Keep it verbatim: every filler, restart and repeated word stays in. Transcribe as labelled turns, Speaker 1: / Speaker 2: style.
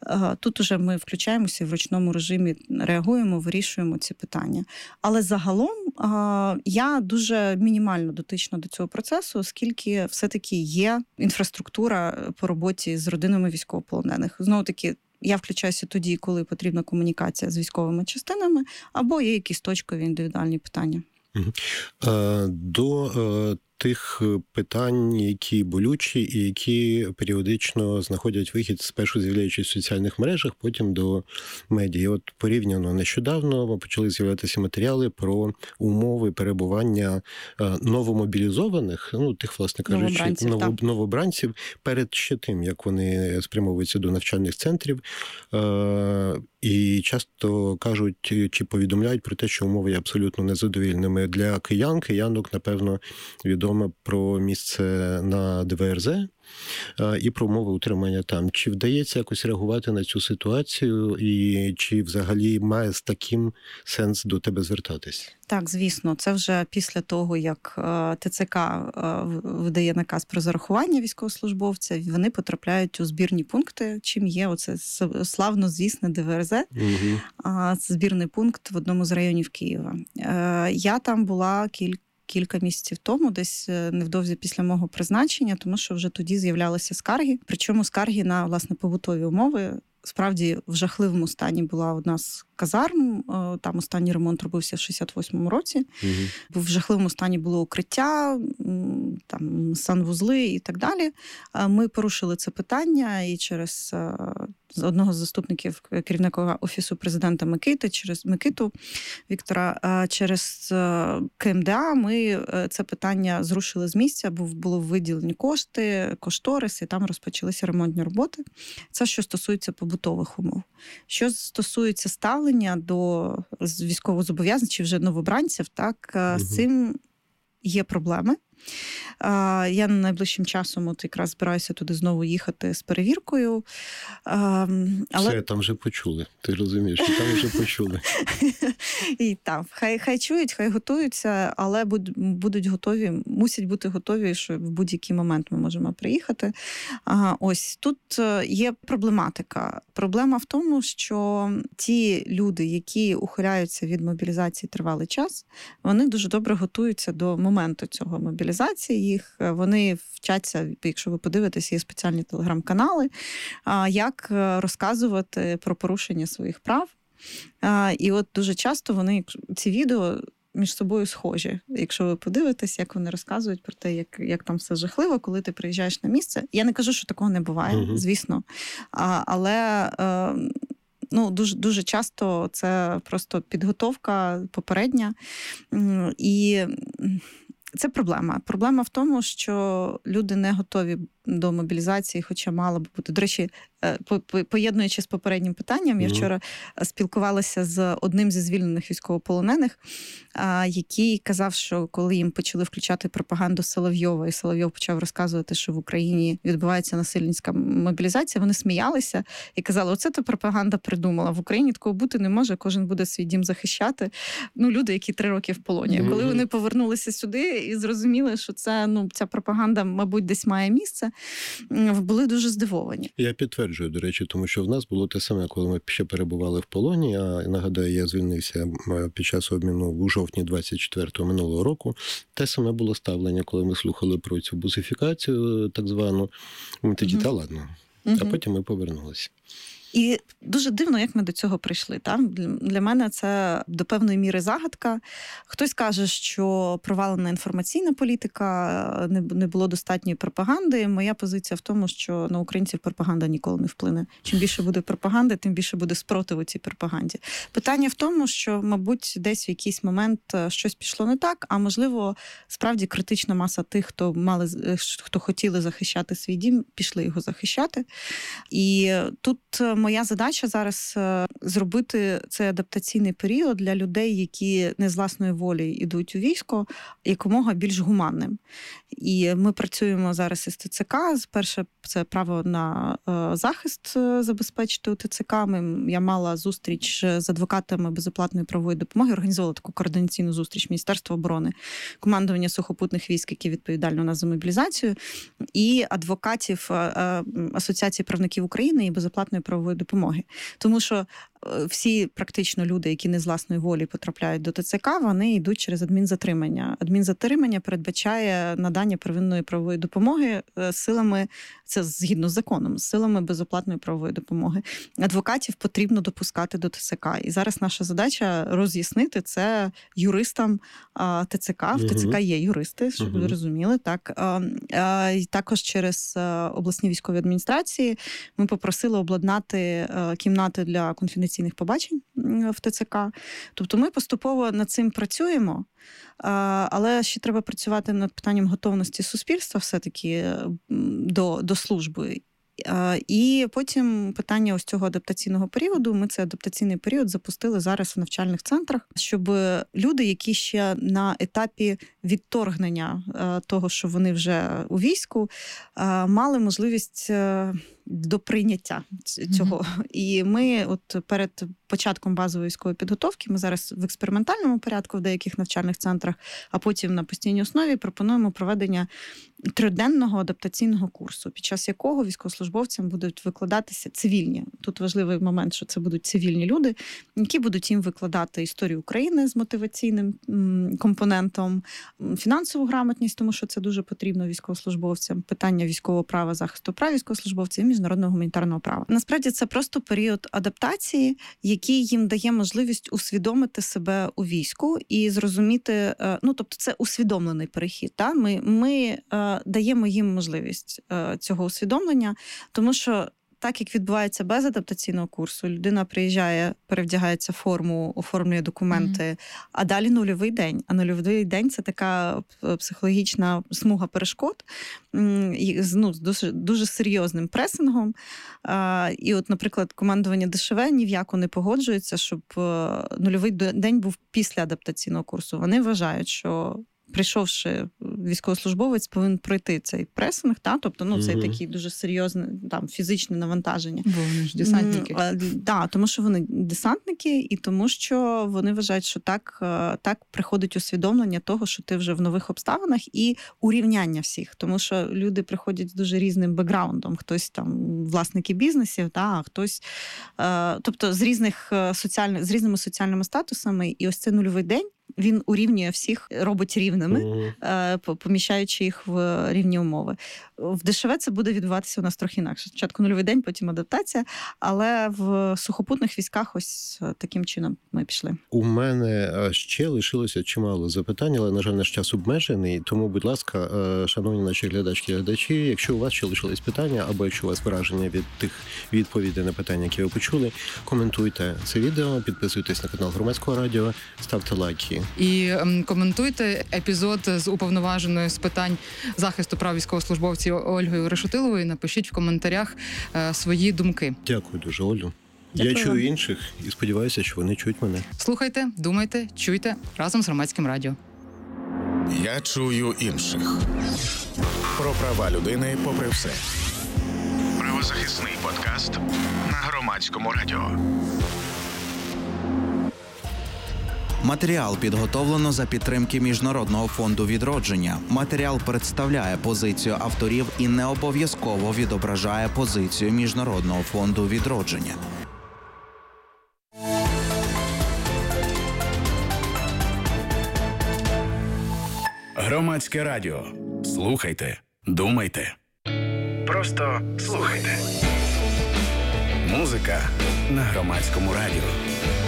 Speaker 1: Тут уже ми включаємося в ручному режимі, реагуємо, вирішуємо ці питання. Але загалом я дуже мінімально дотична до цього процесу, оскільки все-таки є інфраструктура по роботі з родинами військовополонених. Знову-таки, я включаюся тоді, коли потрібна комунікація з військовими частинами, або є якісь точкові індивідуальні питання.
Speaker 2: До тих питань, які болючі і які періодично знаходять вихід, спершу з'являючись в соціальних мережах, потім до медіа. От порівняно нещодавно почали з'являтися матеріали про умови перебування новомобілізованих, ну, тих, власне кажучи,
Speaker 1: новобранців,
Speaker 2: нов, новобранців перед ще тим, як вони спрямовуються до навчальних центрів. І часто кажуть, чи повідомляють про те, що умови є абсолютно незадовільними. Для киян, киянок, напевно, відомо про місце на Д В Р З і про умови утримання там. Чи вдається якось реагувати на цю ситуацію, і чи взагалі має з таким сенс до тебе звертатись?
Speaker 1: Так, звісно. Це вже після того, як Т Ц К видає наказ про зарахування військовослужбовця, вони потрапляють у збірні пункти, чим є оце славно-звісне Д В Р З. Угу. Це збірний пункт в одному з районів Києва. Я там була кілька Кілька місяців тому, десь невдовзі після мого призначення, тому що вже тоді з'являлися скарги. Причому скарги на, власне, побутові умови. Справді, в жахливому стані була одна з казарм, там останній ремонт робився в шістдесят восьмому році. Угу. В жахливому стані було укриття, там санвузли і так далі. Ми порушили це питання і через одного з заступників керівника Офісу президента Микити, через Микиту Віктора, через К М Д А ми це питання зрушили з місця, бо було виділені кошти, кошториси, і там розпочалися ремонтні роботи. Це що стосується побутових умов. Що стосується ставлення до військовозобов'язаних чи вже новобранців, так, угу. з цим є проблеми. Я найближчим часом от якраз збираюся туди знову їхати з перевіркою.
Speaker 2: Але... Все, там вже почули. Ти розумієш, що там вже почули.
Speaker 1: І там, хай, хай чують, хай готуються, але будуть готові, мусять бути готові, що в будь-який момент ми можемо приїхати. Ось, тут є проблематика. Проблема в тому, що ті люди, які ухиляються від мобілізації тривалий час, вони дуже добре готуються до моменту цього мобілізації. Їх, вони вчаться, якщо ви подивитесь, є спеціальні телеграм-канали, як розказувати про порушення своїх прав. І от дуже часто вони, ці відео між собою схожі. Якщо ви подивитесь, як вони розказують про те, як, як там все жахливо, коли ти приїжджаєш на місце. Я не кажу, що такого не буває, угу. звісно. Але... Ну, дуже, дуже часто це просто підготовка попередня. І це проблема. Проблема в тому, що люди не готові до мобілізації, хоча мало би бути. До речі, поєднуючи з попереднім питанням, mm-hmm. я вчора спілкувалася з одним зі звільнених військовополонених, який казав, що коли їм почали включати пропаганду Соловйова, і Соловйов почав розказувати, що в Україні відбувається насильницька мобілізація, вони сміялися і казали, оце та пропаганда придумала. В Україні такого бути не може, кожен буде свій дім захищати. Ну, люди, які три роки в полоні. Mm-hmm. Коли вони повернулися сюди і зрозуміли, що це, ну, ця пропаганда, мабуть, десь має місце, були дуже здивовані.
Speaker 2: Я підтверджую, до речі, тому що в нас було те саме, коли ми ще перебували в полоні. А нагадаю, я звільнився під час обміну у жовтні двадцять четвертого минулого року. Те саме було ставлення, коли ми слухали про цю бусифікацію, так звану. Ми тоді, угу. та ладно. Угу. А потім ми повернулися.
Speaker 1: І дуже дивно, як ми до цього прийшли. Так? Для мене це до певної міри загадка. Хтось каже, що провалена інформаційна політика, не було достатньої пропаганди. Моя позиція в тому, що на українців пропаганда ніколи не вплине. Чим більше буде пропаганди, тим більше буде спротиву цій пропаганді. Питання в тому, що, мабуть, десь в якийсь момент щось пішло не так, а можливо, справді критична маса тих, хто мали, хто хотіли захищати свій дім, пішли його захищати. І тут моя задача зараз зробити цей адаптаційний період для людей, які не з власної волі йдуть у військо, якомога більш гуманним. І ми працюємо зараз із Т Ц К. Перше, це право на захист забезпечити у Т Ц К. Ми, я мала зустріч з адвокатами безоплатної правової допомоги, організовувала таку координаційну зустріч Міністерства оборони, командування сухопутних військ, які відповідально у нас за мобілізацію, і адвокатів Асоціації правників України і безоплатної правової правової допомоги. Тому що всі практично люди, які не з власної волі потрапляють до ТЦК, вони йдуть через адмінзатримання. Адмінзатримання передбачає надання первинної правової допомоги силами, це згідно з законом, силами безоплатної правової допомоги. Адвокатів потрібно допускати до ТЦК. І зараз наша задача роз'яснити це юристам ТЦК. В ТЦК є юристи, щоб ви розуміли. Так. І також через обласні військові адміністрації ми попросили обладнати кімнати для конфіденційних побачень в ТЦК. Тобто ми поступово над цим працюємо, але ще треба працювати над питанням готовності суспільства все-таки до, до служби. І потім питання ось цього адаптаційного періоду. Ми цей адаптаційний період запустили зараз в навчальних центрах, щоб люди, які ще на етапі відторгнення того, що вони вже у війську, мали можливість до прийняття цього. Mm-hmm. І ми от перед початком базової військової підготовки, ми зараз в експериментальному порядку в деяких навчальних центрах, а потім на постійній основі пропонуємо проведення триденного адаптаційного курсу, під час якого військовослужбовцям будуть викладатися цивільні. Тут важливий момент, що це будуть цивільні люди, які будуть їм викладати історію України з мотиваційним компонентом, фінансову грамотність, тому що це дуже потрібно військовослужбовцям, питання військового права, захисту прав військовослужбовців, міжнародного гуманітарного права. Насправді це просто період адаптації, який їм дає можливість усвідомити себе у війську і зрозуміти, ну, тобто це усвідомлений перехід. Та? Ми, ми даємо їм можливість цього усвідомлення, тому що так, як відбувається без адаптаційного курсу, людина приїжджає, перевдягається в форму, оформлює документи, mm-hmm. а далі нульовий день. А нульовий день – це така психологічна смуга перешкод, ну, з дуже, дуже серйозним пресингом. І от, наприклад, командування ДШВ ні в яку не погоджується, щоб нульовий день був після адаптаційного курсу. Вони вважають, що прийшовши, військовослужбовець повинен пройти цей пресинг, та? Тобто, ну, це mm-hmm. такі дуже серйозне там, фізичне навантаження.
Speaker 3: Бо вони ж десантники.
Speaker 1: Так, да, тому що вони десантники, і тому що вони вважають, що так, так приходить усвідомлення того, що ти вже в нових обставинах, і урівняння всіх. Тому що люди приходять з дуже різним бекграундом. Хтось там власники бізнесів, та, а хтось, тобто з різних соціальних, з різними соціальними статусами. І ось цей нульовий день, він урівнює всіх, робить рівними, mm-hmm. поміщаючи їх в рівні умови. В ДШВ це буде відбуватися у нас трохи інакше. Спочатку нульовий день, потім адаптація, але в сухопутних військах ось таким чином ми пішли.
Speaker 2: У мене ще лишилося чимало запитань, але, на жаль, наш час обмежений, тому, будь ласка, шановні наші глядачки і глядачі, якщо у вас ще лишились питання, або якщо у вас враження від тих відповідей на питання, які ви почули, коментуйте це відео, підписуйтесь на канал Громадського радіо, ставте лайки.
Speaker 3: І ем, коментуйте епізод з уповноваженою з питань захисту прав військовослужбовців Ольгою Решетиловою. Напишіть в коментарях е, свої думки.
Speaker 2: Дякую дуже, Олю.
Speaker 1: Дякую.
Speaker 2: Я чую інших і сподіваюся, що вони чують мене.
Speaker 3: Слухайте, думайте, чуйте разом з Громадським радіо.
Speaker 4: Я чую інших. Про права людини попри все. Правозахисний подкаст на Громадському радіо.
Speaker 5: Матеріал підготовлено за підтримки Міжнародного фонду відродження. Матеріал представляє позицію авторів і не обов'язково відображає позицію Міжнародного фонду відродження.
Speaker 4: Громадське радіо. Слухайте, думайте. Просто слухайте. Музика на Громадському радіо.